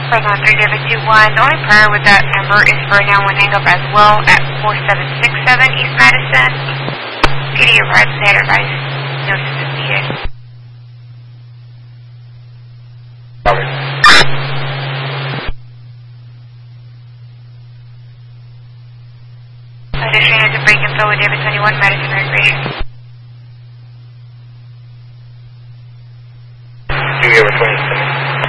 Proton 3 David 21. The only prior with that number is for a 911 hang up as well at 4767 East Madison. PD arrives and had advice. No assistance needed. Addition is a break info with David 21 Madison Recreation.